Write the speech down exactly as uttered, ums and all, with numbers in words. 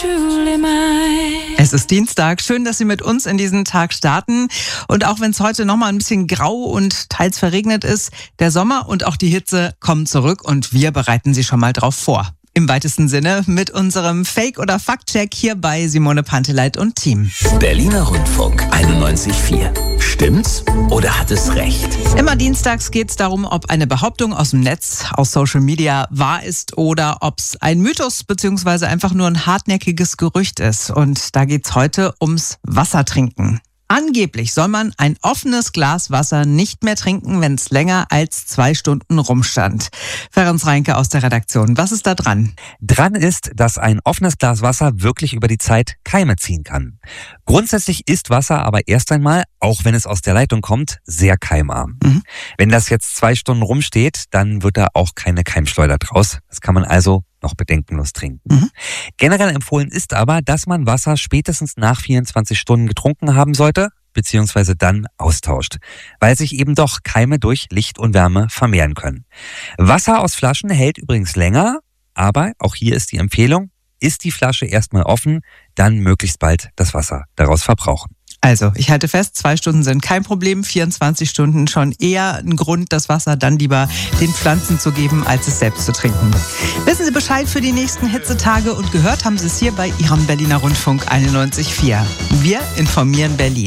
truly mine. Es ist Dienstag. Schön, dass Sie mit uns in diesen Tag starten. Und auch wenn es heute nochmal ein bisschen grau und teils verregnet ist, der Sommer und auch die Hitze kommen zurück und wir bereiten Sie schon mal drauf vor. Im weitesten Sinne mit unserem Fake- oder Fakt-Check hier bei Simone Panteleit und Team. Berliner Rundfunk einundneunzig Komma vier. Stimmt's oder hat es recht? Immer dienstags geht es darum, ob eine Behauptung aus dem Netz, aus Social Media wahr ist oder ob es ein Mythos bzw. einfach nur ein hartnäckiges Gerücht ist. Und da geht es heute ums Wassertrinken. Angeblich soll man ein offenes Glas Wasser nicht mehr trinken, wenn es länger als zwei Stunden rumstand. Ferenc Reinke aus der Redaktion. Was ist da dran? Dran ist, dass ein offenes Glas Wasser wirklich über die Zeit Keime ziehen kann. Grundsätzlich ist Wasser aber erst einmal, auch wenn es aus der Leitung kommt, sehr keimarm. Mhm. Wenn das jetzt zwei Stunden rumsteht, dann wird da auch keine Keimschleuder draus. Das kann man also noch bedenkenlos trinken. Mhm. Generell empfohlen ist aber, dass man Wasser spätestens nach vierundzwanzig Stunden getrunken haben sollte, beziehungsweise dann austauscht, weil sich eben doch Keime durch Licht und Wärme vermehren können. Wasser aus Flaschen hält übrigens länger, aber auch hier ist die Empfehlung, ist die Flasche erstmal offen, dann möglichst bald das Wasser daraus verbrauchen. Also, ich halte fest, zwei Stunden sind kein Problem, vierundzwanzig Stunden schon eher ein Grund, das Wasser dann lieber den Pflanzen zu geben, als es selbst zu trinken. Wissen Sie Bescheid für die nächsten Hitzetage und gehört haben Sie es hier bei Ihrem Berliner Rundfunk einundneunzig Komma vier. Wir informieren Berlin.